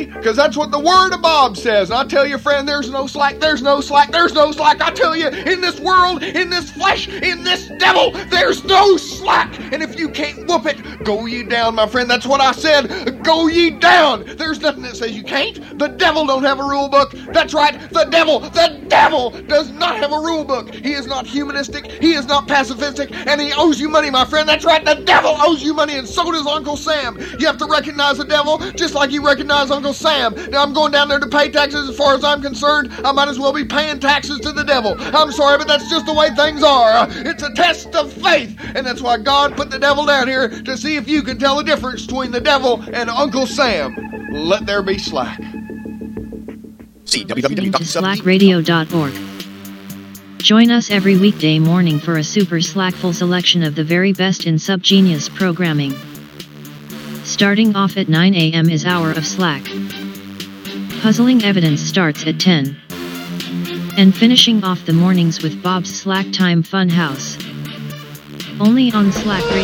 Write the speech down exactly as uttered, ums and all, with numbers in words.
Because that's what the word of Bob says. And I tell you, friend, there's no slack, there's no slack, there's no slack. I tell you, in this world, in this flesh, in this devil, there's no slack. And if you can't whoop it, go ye down, my friend. That's what I said. Go ye down. There's nothing that says you can't. The devil don't have a rule book. That's right. The devil, the devil does not have a rule book. He is not humanistic. He is not pacifistic. And he owes you money, my friend. That's right. The devil owes you money, and so does Uncle Sam. You have to recognize the devil just like you recognize Uncle Sam. Now, I'm going down there to pay taxes. As far as I'm concerned, I might as well be paying taxes to the devil. I'm sorry, but that's just the way things are. It's a test of faith, and that's why God put the devil down here to see if you can tell the difference between the devil and Uncle Sam. Let there be slack. See w w w dot slack radio dot org. Join us every weekday morning for a super slackful selection of the very best in subgenius programming. Starting off at nine a m is Hour of Slack. Puzzling Evidence starts at ten. And finishing off the mornings with Bob's Slack Time Fun House. Only on slack radio